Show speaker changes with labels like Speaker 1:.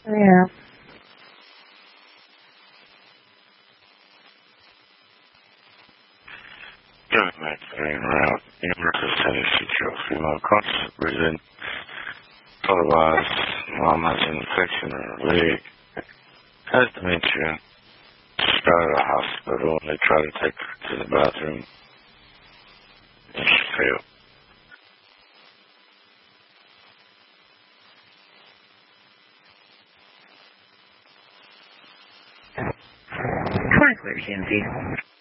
Speaker 1: Yeah.
Speaker 2: Government carrying around numerous Tennessee female constant reason otherwise mom has an infection in her leg, has dementia, started a hospital and they tried to take her to the bathroom and she failed.
Speaker 1: Clear, Kenzie.